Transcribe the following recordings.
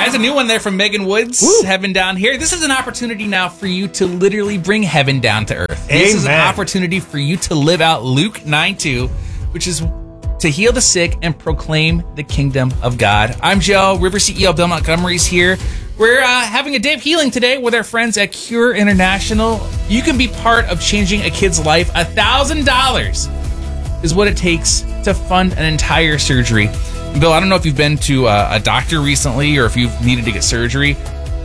guys. A new one there from Megan Woods. Woo. Heaven Down Here. This is an opportunity now for you to literally bring heaven down to earth. Amen. This is an opportunity for you to live out Luke 9:2, which is to heal the sick and proclaim the kingdom of God. I'm Joe. River CEO Bill Montgomery's here. We're having a day of healing today with our friends at Cure International. You can be part of changing a kid's life. $1,000 is what it takes to fund an entire surgery. Bill, I don't know if you've been to a doctor recently or if you've needed to get surgery.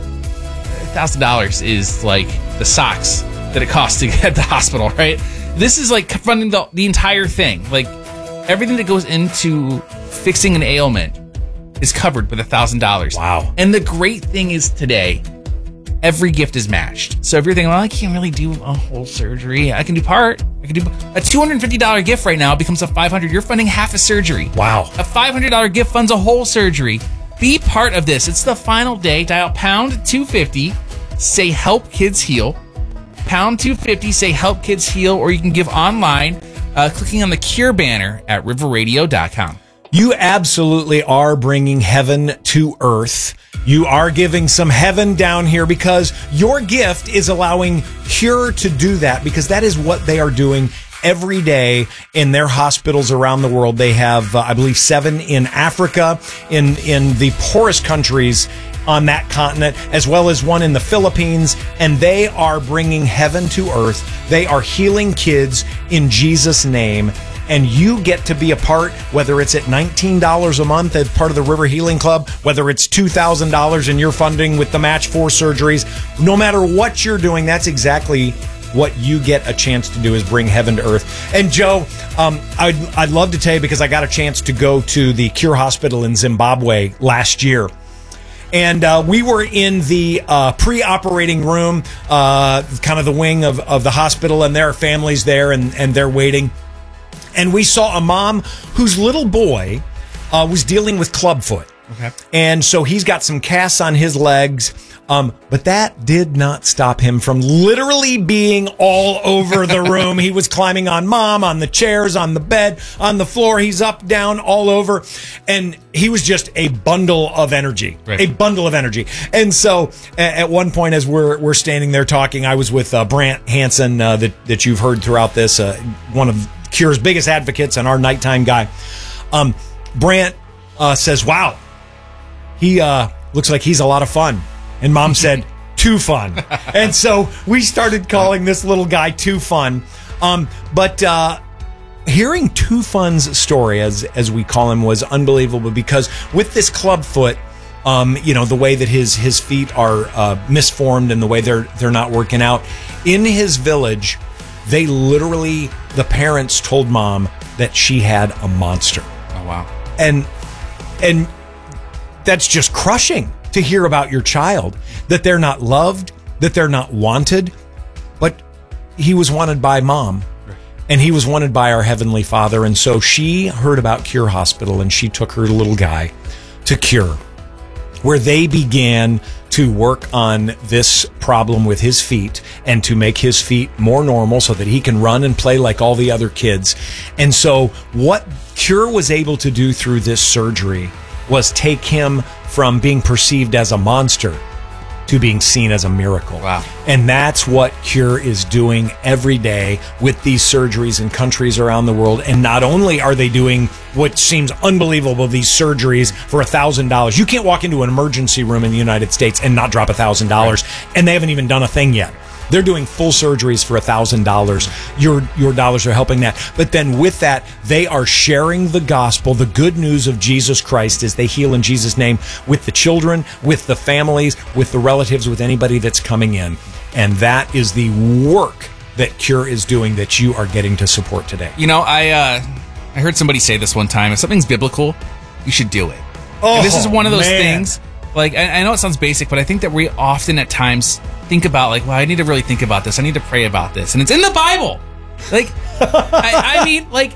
$1,000 is like the socks that it costs to get at the hospital, right? This is like funding the entire thing. Like everything that goes into fixing an ailment is covered with $1,000. Wow. And the great thing is today, every gift is matched. So if you're thinking, well, I can't really do a whole surgery, I can do part. I can do a $250 gift right now becomes a $500. You're funding half a surgery. Wow. A $500 gift funds a whole surgery. Be part of this. It's the final day. Dial pound 250, say help kids heal. Pound 250, say help kids heal, or you can give online clicking on the Cure banner at riverradio.com. You absolutely are bringing heaven to earth. You are giving some heaven down here because your gift is allowing Cure to do that, because that is what they are doing every day in their hospitals around the world. They have, I believe, 7 in Africa, in the poorest countries on that continent, as well as 1 in the Philippines, and they are bringing heaven to earth. They are healing kids in Jesus' name. And you get to be a part, whether it's at $19 a month as part of the River Healing Club, whether it's $2,000 and you're funding with the match for surgeries. No matter what you're doing, that's exactly what you get a chance to do, is bring heaven to earth. And Joe, I'd love to tell you, because I got a chance to go to the Cure Hospital in Zimbabwe last year. And we were in the pre-operating room, kind of the wing of the hospital, and there are families there, and they're waiting. And we saw a mom whose little boy was dealing with clubfoot. Okay. And so he's got some casts on his legs. But that did not stop him from literally being all over the room. He was climbing on mom, on the chairs, on the bed, on the floor. He's up, down, all over. And he was just a bundle of energy. Right. A bundle of energy. And so at one point, as we're standing there talking, I was with Brant Hansen, that you've heard throughout this, one of Cure's biggest advocates and our nighttime guy. Brant says, wow, he looks like he's a lot of fun. And mom said, too fun. And so we started calling this little guy Too Fun. But hearing Too Fun's story, as we call him, was unbelievable, because with this clubfoot, the way that his feet are misformed and the way they're not working out, in his village, they literally, the parents told mom that she had a monster. Oh, wow. And that's just crushing to hear about your child, that they're not loved, that they're not wanted. But he was wanted by mom, and he was wanted by our Heavenly Father. And so she heard about Cure Hospital, and she took her little guy to Cure, where they began to work on this problem with his feet and to make his feet more normal so that he can run and play like all the other kids. And so what Cure was able to do through this surgery was take him from being perceived as a monster to being seen as a miracle. Wow. And that's what Cure is doing every day with these surgeries in countries around the world. And not only are they doing what seems unbelievable, these surgeries for $1,000. You can't walk into an emergency room in the United States and not drop $1,000. Right. And they haven't even done a thing yet. They're doing full surgeries for $1,000. Your dollars are helping that. But then with that, they are sharing the gospel, the good news of Jesus Christ, as they heal in Jesus' name, with the children, with the families, with the relatives, with anybody that's coming in. And that is the work that Cure is doing that you are getting to support today. You know, I heard somebody say this one time: if something's biblical, you should do it. Oh, and this is one of those man. things. Like, I know it sounds basic, but I think that we often at times think about, like, well, I need to really think about this. I need to pray about this. And it's in the Bible. Like, I mean, like,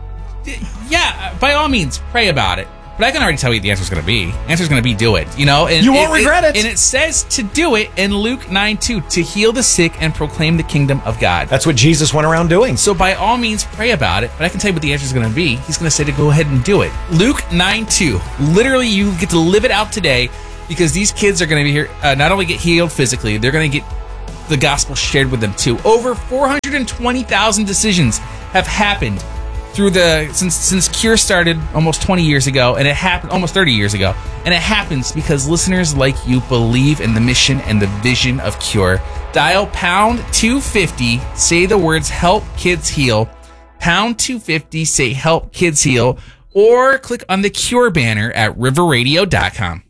yeah, by all means, pray about it. But I can already tell you what the answer is going to be. The answer is going to be do it, you know? And you won't regret it. And it says to do it in Luke 9:2, to heal the sick and proclaim the kingdom of God. That's what Jesus went around doing. So by all means, pray about it. But I can tell you what the answer is going to be. He's going to say to go ahead and do it. Luke 9:2. Literally, you get to live it out today. because these kids are going to be here, not only get healed physically, they're going to get the gospel shared with them too. Over 420,000 decisions have happened through since Cure started almost 20 years ago, and it happened almost 30 years ago, and it happens because listeners like you believe in the mission and the vision of Cure. Dial pound 250, say the words "Help Kids Heal," pound 250, say "Help Kids Heal," or click on the Cure banner at riverradio.com.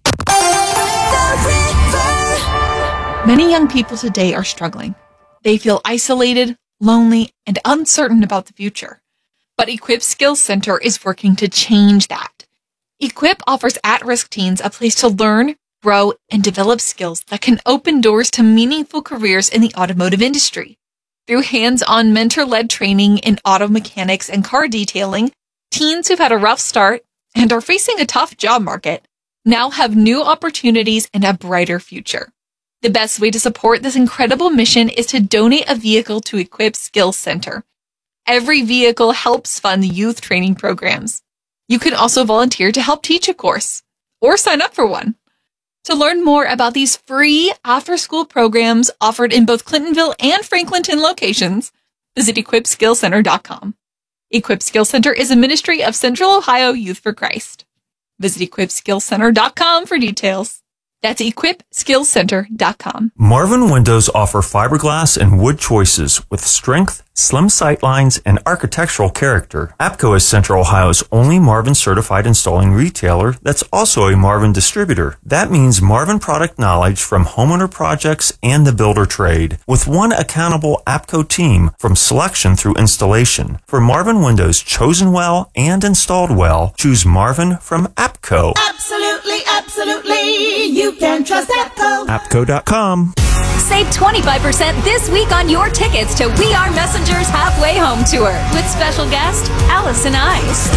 Many young people today are struggling. They feel isolated, lonely, and uncertain about the future. But Equip Skills Center is working to change that. Equip offers at-risk teens a place to learn, grow, and develop skills that can open doors to meaningful careers in the automotive industry. Through hands-on mentor-led training in auto mechanics and car detailing, teens who've had a rough start and are facing a tough job market now have new opportunities and a brighter future. The best way to support this incredible mission is to donate a vehicle to Equip Skills Center. Every vehicle helps fund youth training programs. You can also volunteer to help teach a course or sign up for one. To learn more about these free after-school programs offered in both Clintonville and Franklinton locations, visit equipskillscenter.com. Equip Skills Center is a ministry of Central Ohio Youth for Christ. Visit equipskillscenter.com for details. That's equipskillscenter.com. Marvin Windows offer fiberglass and wood choices with strength, slim sight lines, and architectural character. APCO is Central Ohio's only Marvin certified installing retailer that's also a Marvin distributor. That means Marvin product knowledge from homeowner projects and the builder trade, with one accountable APCO team from selection through installation. For Marvin Windows chosen well and installed well, choose Marvin from APCO. Absolutely, absolutely. You can trust APCO. APCO.com. Save 25% this week on your tickets to We Are Messengers Halfway Home Tour with special guest Allison Ice.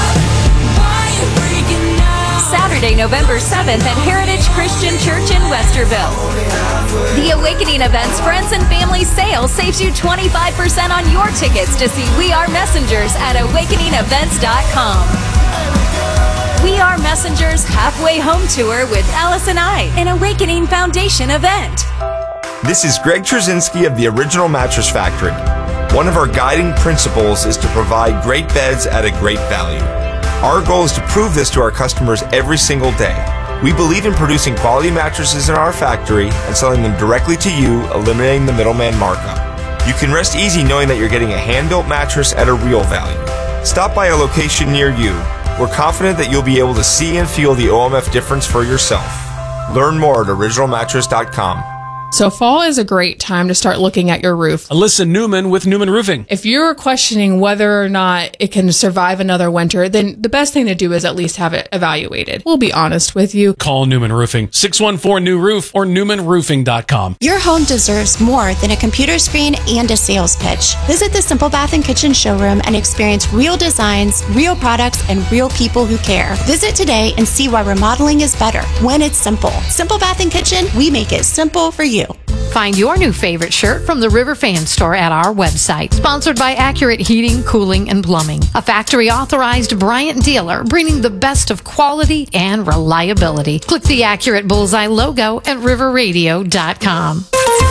Saturday, November 7th at Heritage Christian Church in Westerville. The Awakening Events Friends and Family Sale saves you 25% on your tickets to see We Are Messengers at awakeningevents.com. We Are Messengers Halfway Home Tour with Allison I, an Awakening Foundation event. This is Greg Trzynski of the Original Mattress Factory. One of our guiding principles is to provide great beds at a great value. Our goal is to prove this to our customers every single day. We believe in producing quality mattresses in our factory and selling them directly to you, eliminating the middleman markup. You can rest easy knowing that you're getting a hand-built mattress at a real value. Stop by a location near you. We're confident that you'll be able to see and feel the OMF difference for yourself. Learn more at originalmattress.com. So fall is a great time to start looking at your roof. Alyssa Newman with Newman Roofing. If you're questioning whether or not it can survive another winter, then the best thing to do is at least have it evaluated. We'll be honest with you. Call Newman Roofing, 614-NEW-ROOF or newmanroofing.com. Your home deserves more than a computer screen and a sales pitch. Visit the Simple Bath and Kitchen showroom and experience real designs, real products, and real people who care. Visit today and see why remodeling is better when it's simple. Simple Bath and Kitchen, we make it simple for you. Find your new favorite shirt from the River Fan Store at our website. Sponsored by Accurate Heating, Cooling, and Plumbing. A factory-authorized Bryant dealer bringing the best of quality and reliability. Click the Accurate Bullseye logo at riverradio.com.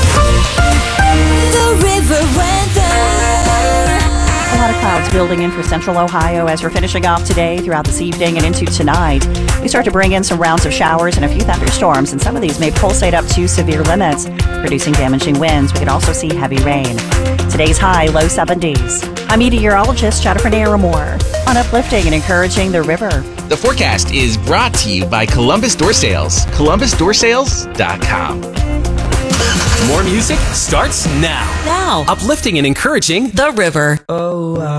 The River Weather. A lot of clouds building in for Central Ohio as we're finishing off today, throughout this evening, and into tonight. We start to bring in some rounds of showers and a few thunderstorms, and some of these may pulsate up to severe limits, producing damaging winds. We can also see heavy rain. Today's high, low 70s. I'm meteorologist Jennifer Naramore on uplifting and encouraging the river. The forecast is brought to you by Columbus Door Sales, columbusdoorsales.com. More music starts now. Now. Uplifting and encouraging The River. Oh,